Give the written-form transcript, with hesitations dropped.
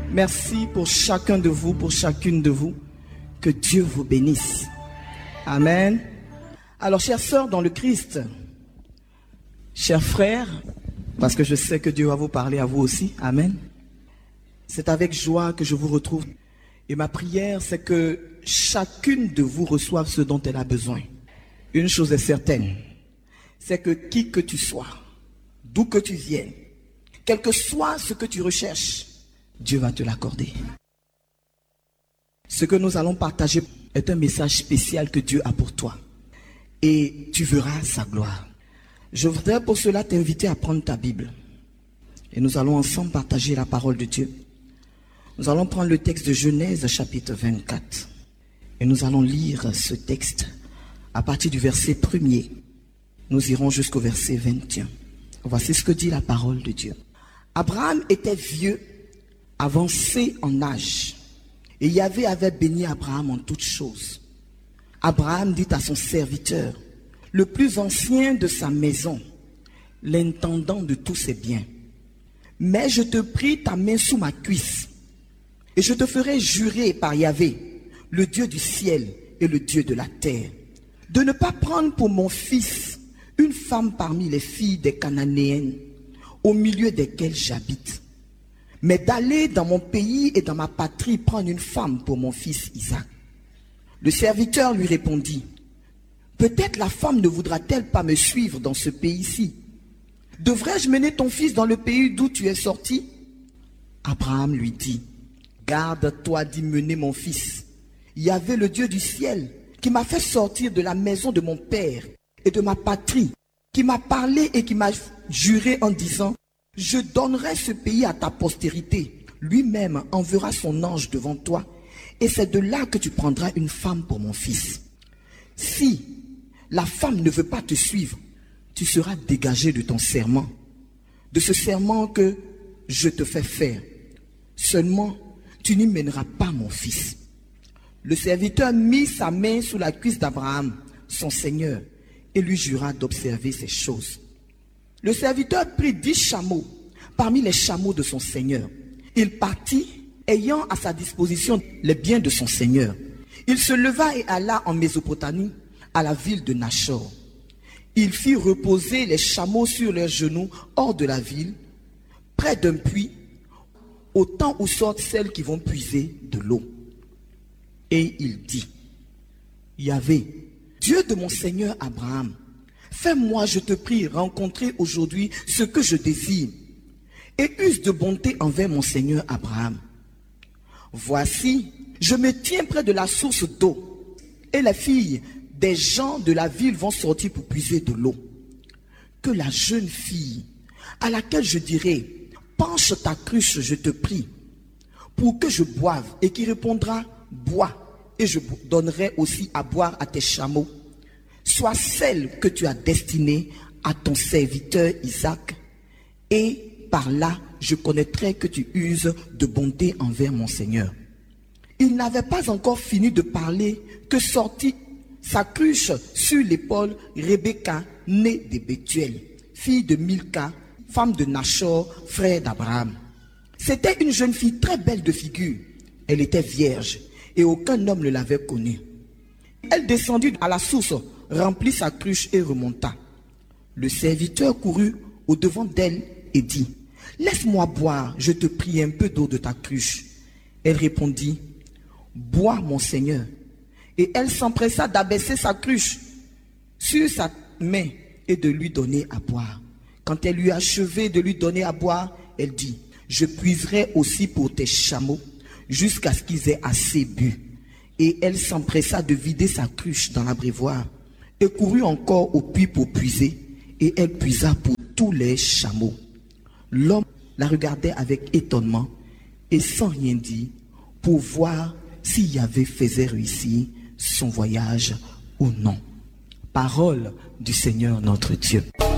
Merci pour chacun de vous, pour chacune de vous. Que Dieu vous bénisse. Amen. Alors, chères sœurs dans le Christ, chers frères, parce que je sais que Dieu va vous parler à vous aussi. Amen. C'est avec joie que je vous retrouve. Et ma prière, c'est que chacune de vous reçoive ce dont elle a besoin. Une chose est certaine, c'est que qui que tu sois, d'où que tu viennes, quel que soit ce que tu recherches, Dieu va te l'accorder. Ce que nous allons partager est un message spécial que Dieu a pour toi. Et tu verras sa gloire. Je voudrais pour cela t'inviter à prendre ta Bible. Et nous allons ensemble partager la parole de Dieu. Nous allons prendre le texte de Genèse chapitre 24. Et nous allons lire ce texte à partir du verset 1er. Nous irons jusqu'au verset 21. Voici ce que dit la parole de Dieu. Abraham était vieux, avancé en âge. Et Yahvé avait béni Abraham en toutes choses. Abraham dit à son serviteur, le plus ancien de sa maison, l'intendant de tous ses biens, mais je te prie ta main sous ma cuisse, et je te ferai jurer par Yahvé, le Dieu du ciel et le Dieu de la terre, de ne pas prendre pour mon fils une femme parmi les filles des Cananéennes, au milieu desquelles j'habite, mais d'aller dans mon pays et dans ma patrie prendre une femme pour mon fils Isaac. Le serviteur lui répondit, peut-être la femme ne voudra-t-elle pas me suivre dans ce pays-ci? Devrais-je mener ton fils dans le pays d'où tu es sorti? Abraham lui dit, garde-toi d'y mener mon fils. Yahvé, le Dieu du ciel, qui m'a fait sortir de la maison de mon père et de ma patrie, qui m'a parlé et qui m'a juré en disant, je donnerai ce pays à ta postérité. Lui-même enverra son ange devant toi, et c'est de là que tu prendras une femme pour mon fils. Si la femme ne veut pas te suivre, tu seras dégagé de ton serment, de ce serment que je te fais faire. Seulement, tu n'y mèneras pas mon fils. Le serviteur mit sa main sous la cuisse d'Abraham, son seigneur, et lui jura d'observer ces choses. Le serviteur prit 10 chameaux parmi les chameaux de son seigneur. Il partit, ayant à sa disposition les biens de son seigneur. Il se leva et alla en Mésopotamie, à la ville de Nachor. Il fit reposer les chameaux sur leurs genoux hors de la ville, près d'un puits, au temps où sortent celles qui vont puiser de l'eau. Et il dit, Yahvé, Dieu de mon seigneur Abraham, fais-moi, je te prie, rencontrer aujourd'hui ce que je désire, et use de bonté envers mon seigneur Abraham. Voici, je me tiens près de la source d'eau, et les filles des gens de la ville vont sortir pour puiser de l'eau. Que la jeune fille, à laquelle je dirai, penche ta cruche, je te prie, pour que je boive, et qui répondra, bois, et je donnerai aussi à boire à tes chameaux, soit celle que tu as destinée à ton serviteur Isaac, et par là, je connaîtrai que tu uses de bonté envers mon Seigneur. Il n'avait pas encore fini de parler que sortit sa cruche sur l'épaule Rebecca, née de Bethuel, fille de Milka, femme de Nachor, frère d'Abraham. C'était une jeune fille très belle de figure. Elle était vierge et aucun homme ne l'avait connue. Elle descendit à la source, remplit sa cruche et remonta. Le serviteur courut au-devant d'elle et dit, laisse-moi boire, je te prie, un peu d'eau de ta cruche. Elle répondit, bois mon Seigneur. Et elle s'empressa d'abaisser sa cruche sur sa main et de lui donner à boire. Quand elle eut achevé de lui donner à boire, elle dit, je puiserai aussi pour tes chameaux jusqu'à ce qu'ils aient assez bu. Et elle s'empressa de vider sa cruche dans l'abreuvoir et courut encore au puits pour puiser. Et elle puisa pour tous les chameaux. L'homme la regardait avec étonnement et sans rien dire pour voir s'il y avait faisait réussir son voyage ou non. Parole du Seigneur notre Dieu.